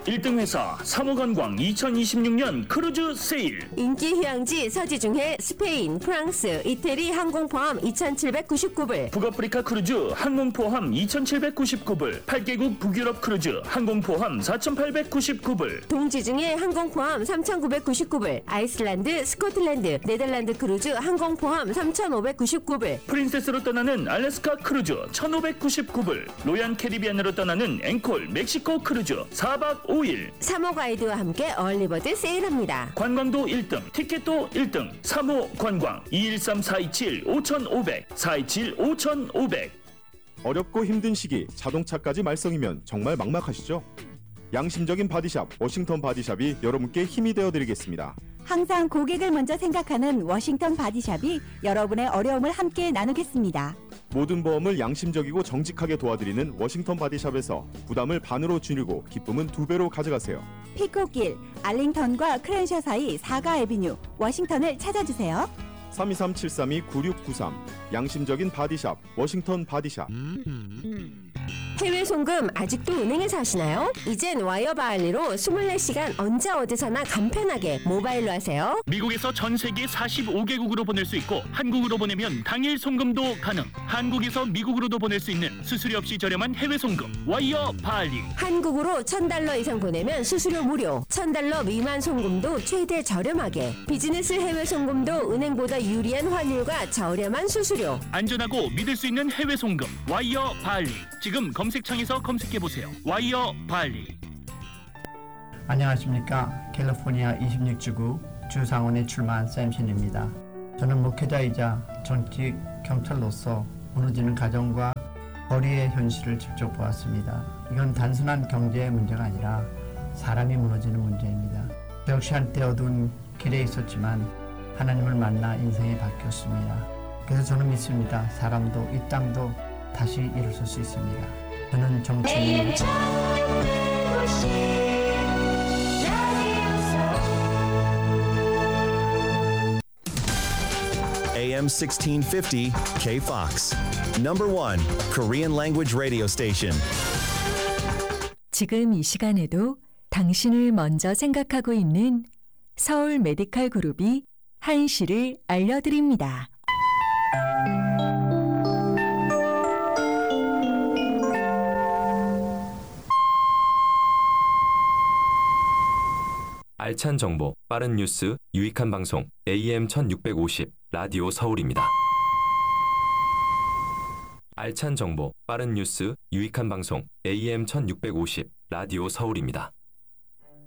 1등 회사 사모관광 2026년 크루즈 세일. 인기 휴양지 서지중해 스페인, 프랑스, 이태리 항공 포함 2,799불. 북아프리카 크루즈 항공 포함 2,799불. 8개국 북유럽 크루즈 항공 포함 4,899불. 동지중해 항공 포함 3,999불. 아이슬란드, 스코틀랜드, 네덜란드 크루즈 항공 포함 3,599불. 프린세스로 떠나는 알래스카 크루즈 1,599불. 로얄 캐리비안으로 떠나는 앵콜 멕시코 크루즈 4박 5일. 사모 가이드와 함께 얼리버드 세일합니다. 관광도 1등, 티켓도 1등. 사모 관광 213-427-5500 427-5500. 어렵고 힘든 시기 자동차까지 말썽이면 정말 막막하시죠? 양심적인 바디샵 워싱턴 바디샵이 여러분께 힘이 되어드리겠습니다. 항상 고객을 먼저 생각하는 워싱턴 바디샵이 여러분의 어려움을 함께 나누겠습니다. 모든 보험을 양심적이고 정직하게 도와드리는 워싱턴 바디샵에서 부담을 반으로 줄이고 기쁨은 2배로 가져가세요. 피코길, 알링턴과 크랜셔 사이 4가 애비뉴, 워싱턴을 찾아주세요. 323-732-9693 양심적인 바디샵 워싱턴 바디샵. 해외 송금 아직도 은행에서 하시나요? 이젠 와이어 바할리로 24시간 언제 어디서나 간편하게 모바일로 하세요. 미국에서 전 세계 45개국으로 보낼 수 있고 한국으로 보내면 당일 송금도 가능. 한국에서 미국으로도 보낼 수 있는 수수료 없이 저렴한 해외 송금 와이어 바할리. 한국으로 $1,000 이상 보내면 수수료 무료. $1,000 미만 송금도 최대 저렴하게. 비즈니스 해외 송금도 은행보다 유리한 환율과 저렴한 수수료. 안전하고 믿을 수 있는 해외 송금 와이어 바할리. 지금 검색창에서 검색해보세요. 와이어 바할리. 안녕하십니까. 캘리포니아 26지구 주상원에 출마한 샘신입니다. 저는 목회자이자 전직 경찰로서 무너지는 가정과 거리의 현실을 직접 보았습니다. 이건 단순한 경제의 문제가 아니라 사람이 무너지는 문제입니다. 저 역시 한때 어두운 길에 있었지만 하나님을 만나 인생이 바뀌었습니다. 그래서 저는 믿습니다. 사람도 이 땅도 다시 일어설 수 있습니다. 저는 정치인 AM 1650 KFOX. Number 1 Korean language radio station. 지금 이 시간에도 당신을 먼저 생각하고 있는 서울 메디칼 그룹이 한시를 알려드립니다. 알찬 정보, 빠른 뉴스, 유익한 방송 AM 1650 라디오 서울입니다. 알찬 정보, 빠른 뉴스, 유익한 방송 AM 1650 라디오 서울입니다.